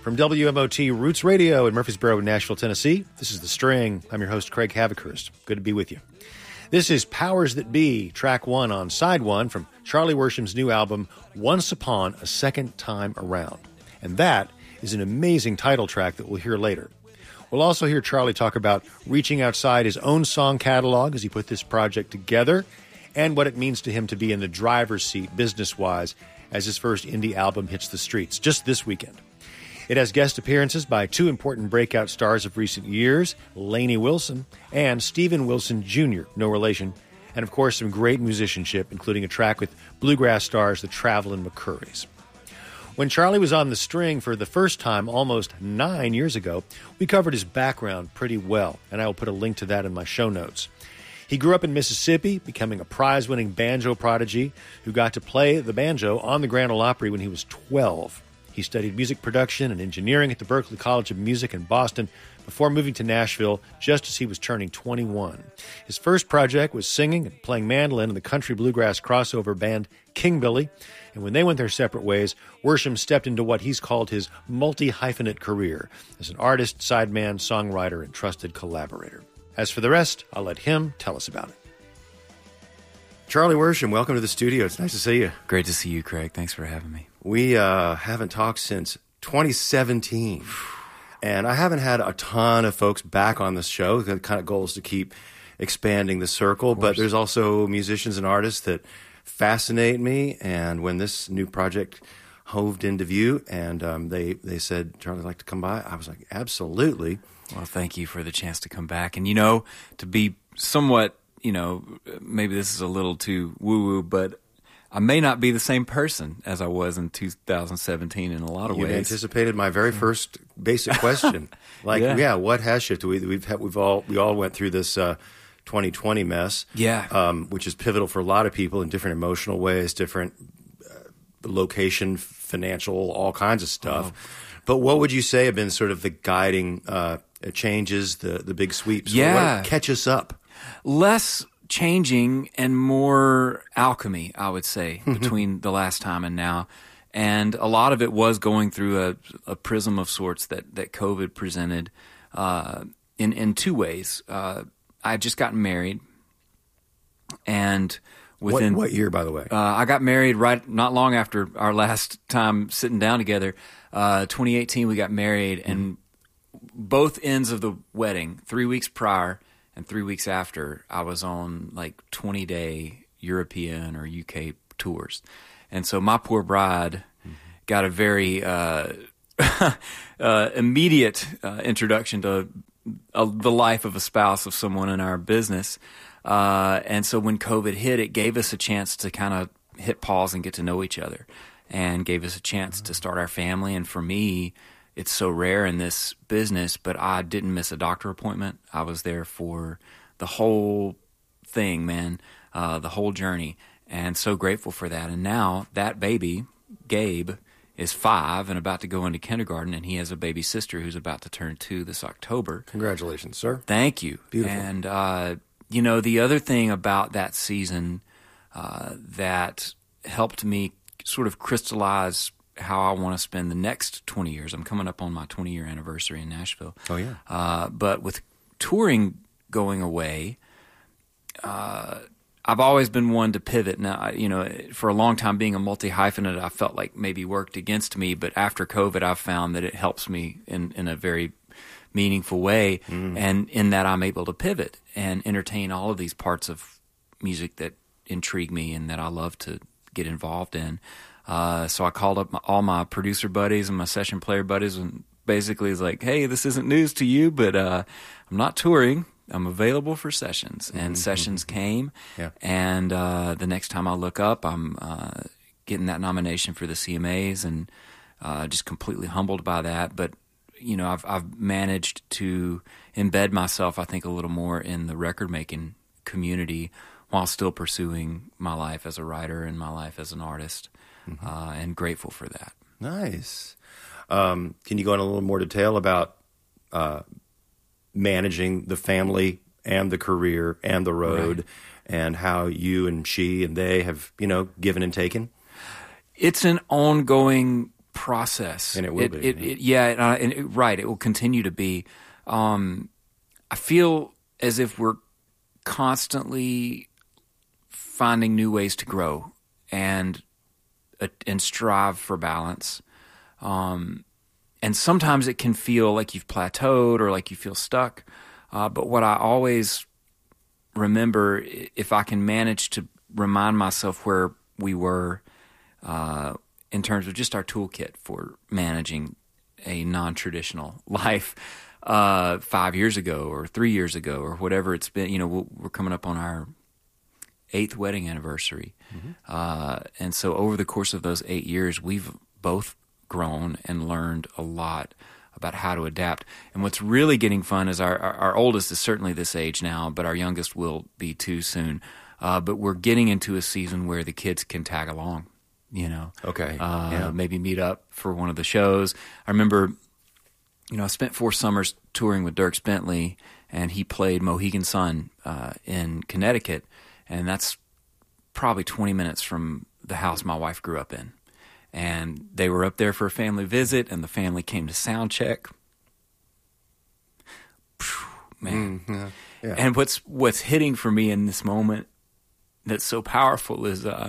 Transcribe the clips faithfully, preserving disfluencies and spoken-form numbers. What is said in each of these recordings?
From W M O T Roots Radio in Murfreesboro, Nashville, Tennessee, this is The String. I'm your host, Craig Havikhurst. Good to be with you. This is Powers That Be, track one on side one from Charlie Worsham's new album, Once Upon a Second Time Around. And that is an amazing title track that we'll hear later. We'll also hear Charlie talk about reaching outside his own song catalog as he put this project together, and what it means to him to be in the driver's seat business-wise as his first indie album hits the streets just this weekend. It has guest appearances by two important breakout stars of recent years, Lainey Wilson and Steven Wilson Junior, no relation, and of course some great musicianship, including a track with bluegrass stars the Travelin' McCourys. When Charlie was on The String for the first time almost nine years ago, we covered his background pretty well, and I will put a link to that in my show notes. He grew up in Mississippi, becoming a prize-winning banjo prodigy who got to play the banjo on the Grand Ole Opry when he was twelve. He studied music production and engineering at the Berklee College of Music in Boston before moving to Nashville just as he was turning twenty-one. His first project was singing and playing mandolin in the country bluegrass crossover band King Billy, and when they went their separate ways, Worsham stepped into what he's called his multi-hyphenate career as an artist, sideman, songwriter, and trusted collaborator. As for the rest, I'll let him tell us about it. Charlie Worsham, welcome to the studio. It's nice to see you. Great to see you, Craig. Thanks for having me. We uh, haven't talked since twenty seventeen, and I haven't had a ton of folks back on this show. The kind of goal is to keep expanding the circle, but there's also musicians and artists that fascinate me, and when this new project hoved into view, and um, they, they said, Charlie, I'd like to come by, I was like, absolutely. Well, thank you for the chance to come back. And, you know, to be somewhat, you know, maybe this is a little too woo-woo, but I may not be the same person as I was in two thousand seventeen in a lot of you ways. You anticipated my very first basic question. Like, yeah. yeah, what has shifted? We, we've had, we've all we all went through this uh, twenty twenty mess, yeah, um, which is pivotal for a lot of people in different emotional ways, different uh, location, financial, all kinds of stuff. Oh. But what would you say have been sort of the guiding uh, changes, the the big sweeps? Yeah, what, catch us up. Less changing and more alchemy, I would say, between the last time and now. And a lot of it was going through a, a prism of sorts that, that COVID presented uh, in, in two ways. Uh, I had just gotten married, and within... What, what year, by the way? Uh, I got married right not long after our last time sitting down together. Uh, twenty eighteen, we got married, and both ends of the wedding, three weeks prior, and three weeks after, I was on like twenty-day European or U K tours. And so my poor bride mm-hmm. got a very uh, uh, immediate uh, introduction to uh, the life of a spouse of someone in our business. Uh, and so when COVID hit, it gave us a chance to kind of hit pause and get to know each other, and gave us a chance mm-hmm. to start our family. And for me, it's so rare in this business, but I didn't miss a doctor appointment. I was there for the whole thing, man, uh, the whole journey, and so grateful for that. And now that baby, Gabe, is five and about to go into kindergarten, and he has a baby sister who's about to turn two this October. Congratulations, sir. Thank you. Beautiful. And, uh, you know, the other thing about that season uh, that helped me sort of crystallize how I want to spend the next twenty years. I'm coming up on my twenty-year anniversary in Nashville. Oh, yeah. Uh, but with touring going away, uh, I've always been one to pivot. Now, you know, for a long time being a multi-hyphenate, I felt like maybe worked against me. But after COVID, I've found that it helps me in, in a very meaningful way. Mm. And in that I'm able to pivot and entertain all of these parts of music that intrigue me and that I love to get involved in. Uh, so I called up my, all my producer buddies and my session player buddies, and basically was like, hey, this isn't news to you, but uh, I'm not touring. I'm available for sessions. And mm-hmm. sessions came. Yeah. And uh, the next time I look up, I'm uh, getting that nomination for the C M As, and uh, just completely humbled by that. But, you know, I've, I've managed to embed myself, I think, a little more in the record-making community while still pursuing my life as a writer and my life as an artist. Mm-hmm. Uh, and grateful for that. Nice. Um, can you go in a little more detail about uh, managing the family and the career and the road, right, and how you and she and they have, you know, given and taken? It's an ongoing process. And it will it, be. It, it, yeah, and, I, and it, right. It will continue to be. Um, I feel as if we're constantly finding new ways to grow and uh, and strive for balance. Um, and sometimes it can feel like you've plateaued or like you feel stuck. Uh, but what I always remember, if I can manage to remind myself where we were uh, in terms of just our toolkit for managing a non-traditional life uh, five years ago or three years ago or whatever it's been, you know, we'll, we're coming up on our eighth wedding anniversary. Mm-hmm. Uh, and so over the course of those eight years, we've both grown and learned a lot about how to adapt. And what's really getting fun is our, our, our oldest is certainly this age now, but our youngest will be too soon. Uh, but we're getting into a season where the kids can tag along, you know. Okay. Uh, yeah. Maybe meet up for one of the shows. I remember, you know, I spent four summers touring with Dierks Bentley, and he played Mohegan Sun uh, in Connecticut, and that's probably twenty minutes from the house my wife grew up in. And they were up there for a family visit, and the family came to sound check. Man. Mm, yeah. Yeah. And what's what's hitting for me in this moment that's so powerful is uh,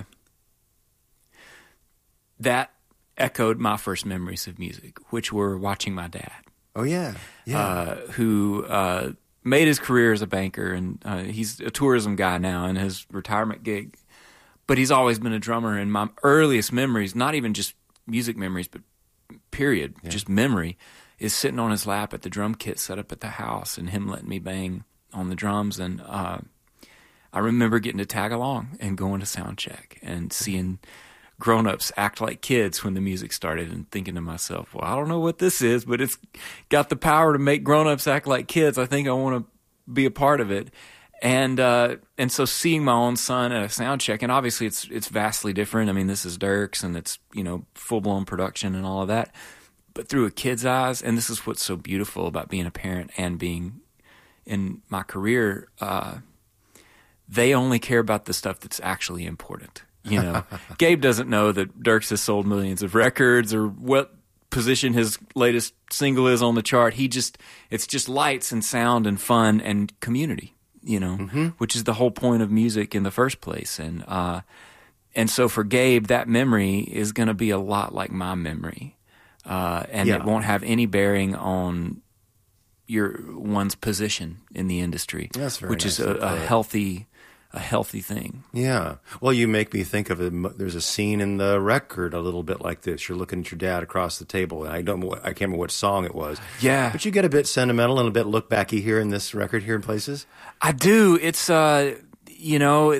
that echoed my first memories of music, which were watching my dad. Oh, yeah. Yeah. Uh, who uh, made his career as a banker, and uh, he's a tourism guy now in his retirement gig. But he's always been a drummer, and my earliest memories, not even just music memories, but period, yeah. just memory, is sitting on his lap at the drum kit set up at the house and him letting me bang on the drums. And uh, I remember getting to tag along and going to sound check and seeing grown-ups act like kids when the music started and thinking to myself, well, I don't know what this is, but it's got the power to make grown-ups act like kids. I think I want to be a part of it. And uh, and so seeing my own son at a sound check, and obviously it's it's vastly different. I mean, this is Dierks, and it's, you know, full-blown production and all of that. But through a kid's eyes, and this is what's so beautiful about being a parent and being in my career, uh, they only care about the stuff that's actually important. You know, Gabe doesn't know that Dierks has sold millions of records or what position his latest single is on the chart. He just, it's just lights and sound and fun and community. You know, mm-hmm. which is the whole point of music in the first place. And uh, and so for Gabe, that memory is going to be a lot like my memory. Uh, and yeah. it won't have any bearing on your one's position in the industry, That's very which nice is a, a healthy a healthy thing. Yeah. Well, you make me think of it. There's a scene in the record a little bit like this. You're looking at your dad across the table, and I don't I can't remember what song it was. Yeah. But you get a bit sentimental and a bit look-backy here in this record here in places? I do. It's, uh, you know,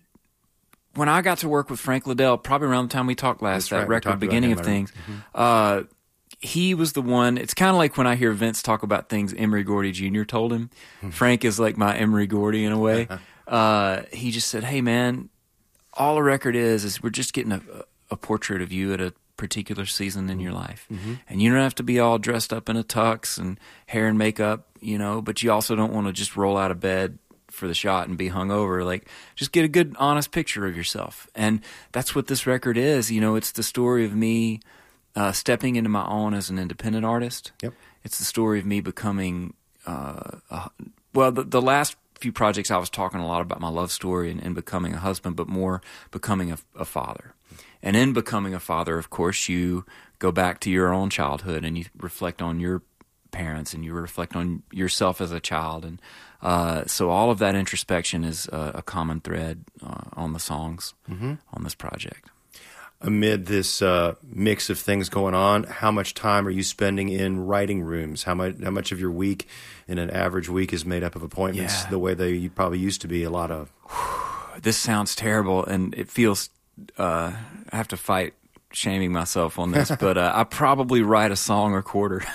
when I got to work with Frank Liddell, probably around the time we talked last, That's that right. record, Beginning of Things, mm-hmm. uh, he was the one. It's kind of like when I hear Vince talk about things Emery Gordy Junior told him. Mm-hmm. Frank is like my Emery Gordy in a way. Uh, he just said, hey, man, all a record is is we're just getting a, a portrait of you at a particular season in your life. Mm-hmm. And you don't have to be all dressed up in a tux and hair and makeup, you know, but you also don't want to just roll out of bed for the shot and be hungover. Like, just get a good, honest picture of yourself. And that's what this record is. You know, it's the story of me uh, stepping into my own as an independent artist. Yep. It's the story of me becoming, uh, a, well, the, the last few projects I was talking a lot about my love story and, and becoming a husband, but more becoming a, a father. And in becoming a father, of course, you go back to your own childhood and you reflect on your parents and you reflect on yourself as a child. And uh, so all of that introspection is a, a common thread uh, on the songs mm-hmm. on this project. Amid this uh, mix of things going on, how much time are you spending in writing rooms? How much how much of your week in an average week is made up of appointments yeah. the way they probably used to be a lot of? This sounds terrible, and it feels uh, I have to fight shaming myself on this, but uh, I probably write a song a quarter.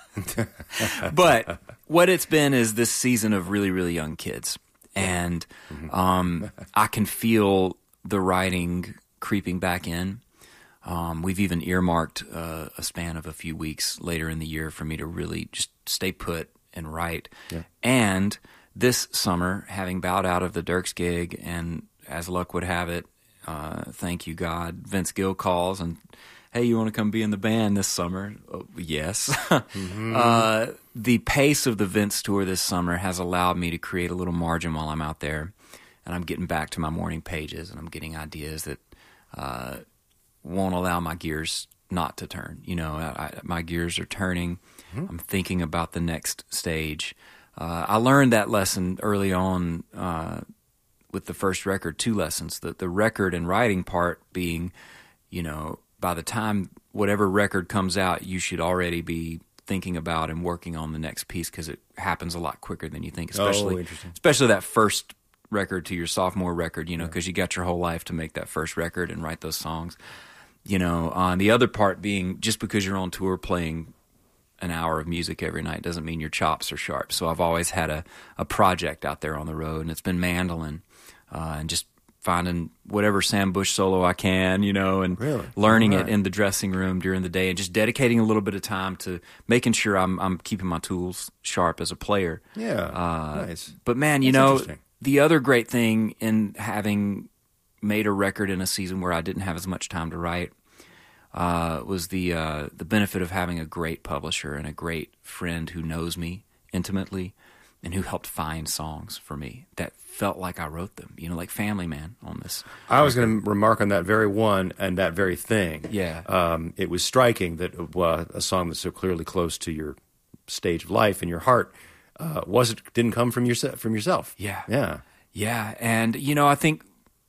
But what it's been is this season of really, really young kids, and um, I can feel the writing creeping back in. Um, we've even earmarked uh, a span of a few weeks later in the year for me to really just stay put and write. Yeah. And this summer, having bowed out of the Dierks gig, and as luck would have it, uh, thank you God, Vince Gill calls and hey, you want to come be in the band this summer? Oh, yes. mm-hmm. uh, the pace of the Vince tour this summer has allowed me to create a little margin while I'm out there, and I'm getting back to my morning pages, and I'm getting ideas that uh, won't allow my gears not to turn. You know, I, I, my gears are turning. Mm-hmm. I'm thinking about the next stage. Uh, I learned that lesson early on uh, with the first record, two lessons. The, the record and writing part being, you know, by the time whatever record comes out, you should already be thinking about and working on the next piece because it happens a lot quicker than you think, especially, oh, interesting. especially that first record to your sophomore record, you know, because yeah. you got your whole life to make that first record and write those songs. You know, on uh, the other part being just because you're on tour playing an hour of music every night doesn't mean your chops are sharp. So I've always had a, a project out there on the road, and it's been mandolin uh, and just finding whatever Sam Bush solo I can, you know, and really? learning right. it in the dressing room during the day and just dedicating a little bit of time to making sure I'm I'm keeping my tools sharp as a player. Yeah, uh, nice. But man, you That's know, the other great thing in having made a record in a season where I didn't have as much time to write uh, was the uh, the benefit of having a great publisher and a great friend who knows me intimately and who helped find songs for me that felt like I wrote them, you know, like Family Man on this. I was going to remark on that very one and that very thing. Yeah. Um, it was striking that uh, a song that's so clearly close to your stage of life and your heart uh, wasn't didn't come from, your, from yourself. Yeah. Yeah. Yeah. And, you know, I think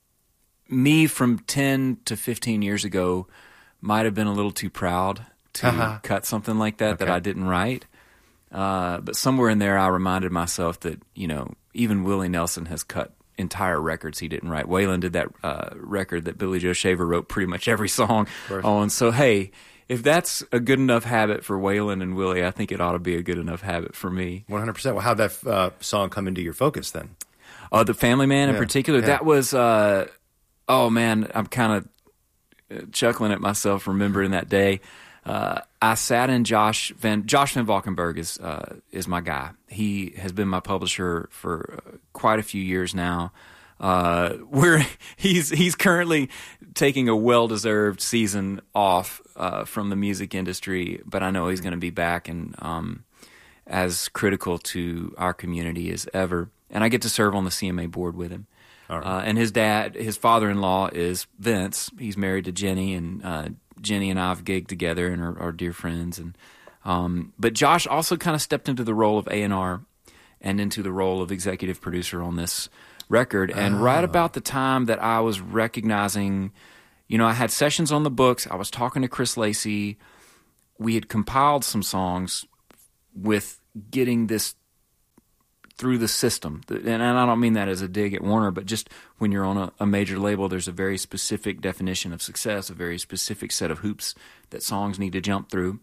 me from ten to fifteen years ago might have been a little too proud to uh-huh. cut something like that okay. that I didn't write. Uh, but somewhere in there, I reminded myself that, you know, even Willie Nelson has cut entire records he didn't write. Waylon did that uh, record that Billy Joe Shaver wrote pretty much every song on. So, hey, if that's a good enough habit for Waylon and Willie, I think it ought to be a good enough habit for me. one hundred percent. Well, how'd that uh, song come into your focus then? Uh, the Family Man in yeah. particular, yeah. that was, uh, oh man, I'm kind of chuckling at myself remembering that day. Uh, I sat in Josh Van Josh Van Valkenburg is uh, is my guy. He has been my publisher for uh, quite a few years now. Uh, we're he's he's currently taking a well-deserved season off uh, from the music industry, but I know he's going to be back and um, as critical to our community as ever. And I get to serve on the C M A board with him. All right. Uh, and his dad, his father-in-law is Vince. He's married to Jenny, and uh, Jenny and I have gigged together and are, are dear friends. And um, but Josh also kind of stepped into the role of A and R and into the role of executive producer on this record. And oh. right about the time that I was recognizing, you know, I had sessions on the books. I was talking to Chris Lacey. We had compiled some songs with getting this through the system. And I don't mean that as a dig at Warner, but just when you're on a, a major label, there's a very specific definition of success, a very specific set of hoops that songs need to jump through.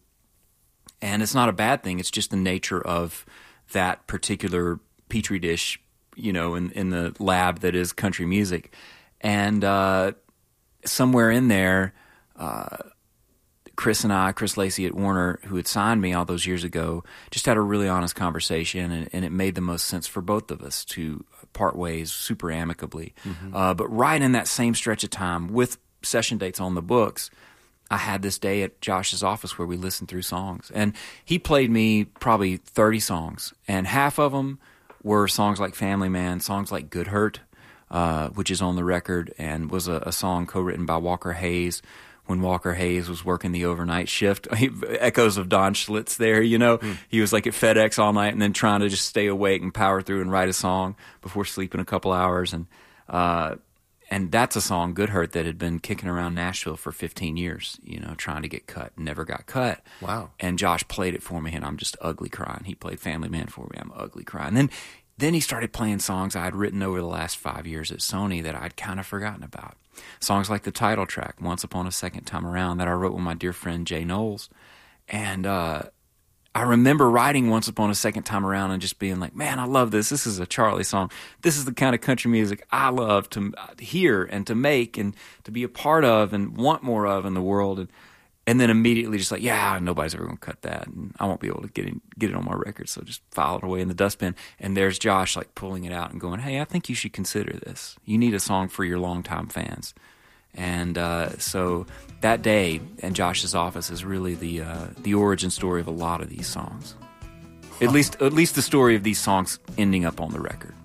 And it's not a bad thing. It's just the nature of that particular petri dish, you know, in, in the lab that is country music. And uh, somewhere in there, uh, Chris and I, Chris Lacey at Warner, who had signed me all those years ago, just had a really honest conversation, and, and it made the most sense for both of us to part ways super amicably. Mm-hmm. Uh, but right in that same stretch of time, with session dates on the books, I had this day at Josh's office where we listened through songs. And he played me probably thirty songs, and half of them were songs like Family Man, songs like Good Hurt, uh, which is on the record, and was a, a song co-written by Walker Hayes, when Walker Hayes was working the overnight shift. Echoes of Don Schlitz there, you know. Mm. He was like at FedEx all night and then trying to just stay awake and power through and write a song before sleeping a couple hours. And uh, and that's a song, Good Hurt, that had been kicking around Nashville for fifteen years, you know, trying to get cut, never got cut. Wow. And Josh played it for me, and I'm just ugly crying. He played Family Man for me. I'm ugly crying. Then, then he started playing songs I had written over the last five years at Sony that I'd kind of forgotten about. Songs like the title track, Once Upon a Second Time Around, that I wrote with my dear friend Jay Knowles. And uh, I remember writing Once Upon a Second Time Around and just being like, man, I love this. This is a Charlie song. This is the kind of country music I love to hear and to make and to be a part of and want more of in the world. And and then immediately just like, yeah, nobody's ever going to cut that. And I won't be able to get it, get it on my record, so just file it away in the dustbin. And there's Josh like pulling it out and going, hey, I think you should consider this. You need a song for your longtime fans. And uh, so that day in Josh's office is really the uh, the origin story of a lot of these songs. At least, at least the story of these songs ending up on the record.